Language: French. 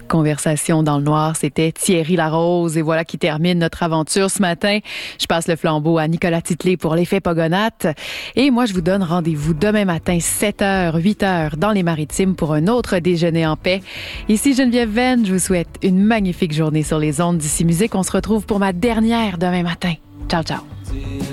Conversation dans le noir, c'était Thierry Larose. Et voilà qui termine notre aventure ce matin. Je passe le flambeau à Nicolas Titley pour l'effet Pogonates. Et moi, je vous donne rendez-vous demain matin, 7h, 8h, dans les Maritimes pour un autre déjeuner en paix. Ici Geneviève Venn, je vous souhaite une magnifique journée sur les ondes d'Ici Musique. On se retrouve pour ma dernière demain matin. Ciao, ciao.